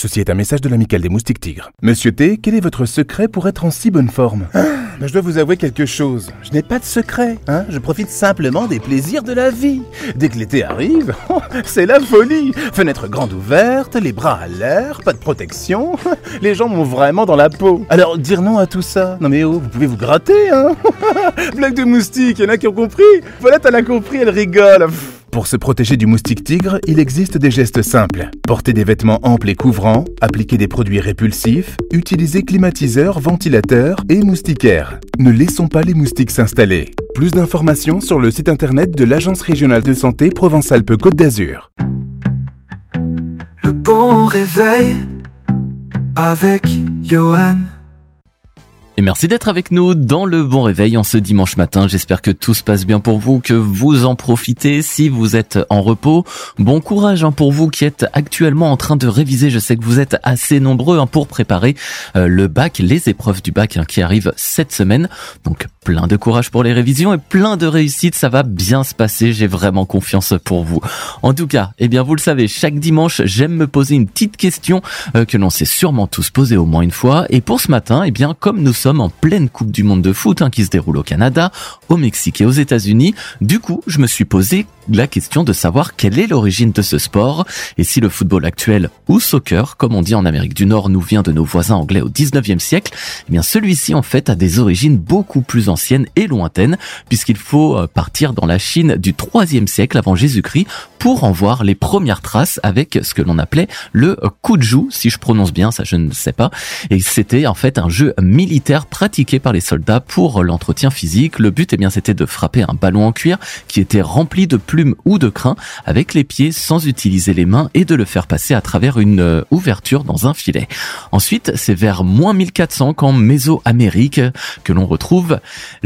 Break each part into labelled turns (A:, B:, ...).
A: Ceci est un message de l'amicale des moustiques tigres. Monsieur T, quel est votre secret pour être en si bonne forme ?
B: Je dois vous avouer quelque chose. Je n'ai pas de secret, Je profite simplement des plaisirs de la vie. Dès que l'été arrive, c'est la folie. Fenêtre grande ouverte, les bras à l'air, pas de protection. Les gens m'ont vraiment dans la peau. Alors, dire non à tout ça. Non mais oh, vous pouvez vous gratter, Blague de moustique, il y en a qui ont compris. Voilà, t'as compris, elle rigole.
A: Pour se protéger du moustique tigre, il existe des gestes simples. Porter des vêtements amples et couvrants, appliquer des produits répulsifs, utiliser climatiseurs, ventilateurs et moustiquaires. Ne laissons pas les moustiques s'installer. Plus d'informations sur le site internet de l'Agence régionale de santé Provence-Alpes-Côte d'Azur.
C: Le bon réveil avec Johan.
D: Et merci d'être avec nous dans le bon réveil en ce dimanche matin. J'espère que tout se passe bien pour vous, que vous en profitez. Si vous êtes en repos, bon courage pour vous qui êtes actuellement en train de réviser. Je sais que vous êtes assez nombreux pour préparer le bac, les épreuves du bac qui arrivent cette semaine. Donc plein de courage pour les révisions et plein de réussite. Ça va bien se passer. J'ai vraiment confiance pour vous. En tout cas, vous le savez, chaque dimanche, j'aime me poser une petite question que l'on s'est sûrement tous posée au moins une fois. Et pour ce matin, comme nous sommes en pleine Coupe du Monde de foot qui se déroule au Canada, au Mexique et aux États-Unis. Du coup, je me suis posé la question de savoir quelle est l'origine de ce sport et si le football actuel ou soccer, comme on dit en Amérique du Nord, nous vient de nos voisins anglais au 19e siècle, celui-ci en fait a des origines beaucoup plus anciennes et lointaines puisqu'il faut partir dans la Chine du 3e siècle avant Jésus-Christ pour en voir les premières traces avec ce que l'on appelait le Kujou, si je prononce bien, ça je ne sais pas. Et c'était en fait un jeu militaire pratiqué par les soldats pour l'entretien physique. Le but, c'était de frapper un ballon en cuir qui était rempli de plumes ou de crins avec les pieds sans utiliser les mains et de le faire passer à travers une ouverture dans un filet. Ensuite, c'est vers moins 1400 qu'en Mésoamérique que l'on retrouve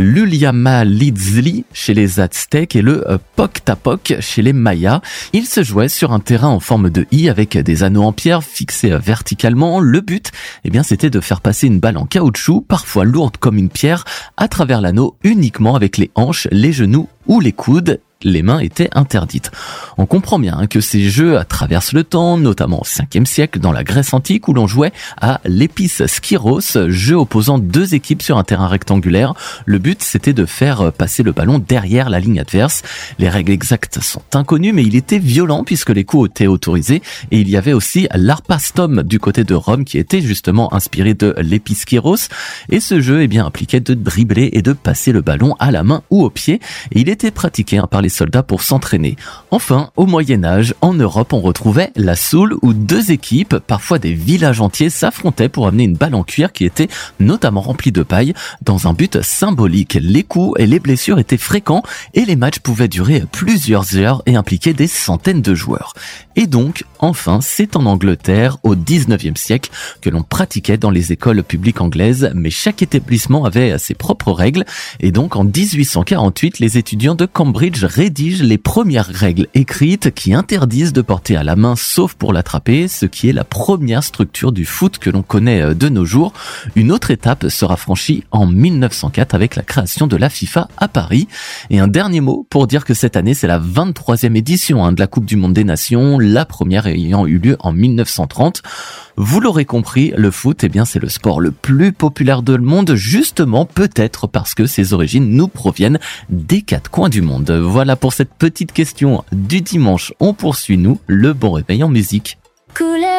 D: l'Uliamalitzli chez les Aztèques et le Poctapoc chez les Mayas. Il se jouait sur un terrain en forme de I avec des anneaux en pierre fixés verticalement. Le but, c'était de faire passer une balle en caoutchouc, parfois lourde comme une pierre, à travers l'anneau uniquement avec les hanches, les genoux ou les coudes. Les mains étaient interdites. On comprend bien que ces jeux traversent le temps, notamment au 5e siècle dans la Grèce antique où l'on jouait à l'épis skyros, jeu opposant deux équipes sur un terrain rectangulaire. Le but, c'était de faire passer le ballon derrière la ligne adverse. Les règles exactes sont inconnues, mais il était violent puisque les coups étaient autorisés. Et il y avait aussi l'arpastum du côté de Rome qui était justement inspiré de l'épis skyros. Et ce jeu, impliquait de dribbler et de passer le ballon à la main ou au pied. Et il était pratiqué par les soldats pour s'entraîner. Enfin, au Moyen-Âge, en Europe, on retrouvait la soule où deux équipes, parfois des villages entiers, s'affrontaient pour amener une balle en cuir qui était notamment remplie de paille dans un but symbolique. Les coups et les blessures étaient fréquents et les matchs pouvaient durer plusieurs heures et impliquer des centaines de joueurs. Et donc, enfin, c'est en Angleterre, au 19e siècle, que l'on pratiquait dans les écoles publiques anglaises, mais chaque établissement avait ses propres règles. Et donc, en 1848, les étudiants de Cambridge rédigent les premières règles écrites qui interdisent de porter à la main sauf pour l'attraper, ce qui est la première structure du foot que l'on connaît de nos jours. Une autre étape sera franchie en 1904 avec la création de la FIFA à Paris. Et un dernier mot pour dire que cette année, c'est la 23e édition de la Coupe du Monde des Nations, la première ayant eu lieu en 1930. Vous l'aurez compris, le foot, c'est le sport le plus populaire de le monde, justement peut-être parce que ses origines nous proviennent des quatre coins du monde. Voilà pour cette petite question du dimanche. On poursuit, nous, le bon réveil en musique.
E: Couleur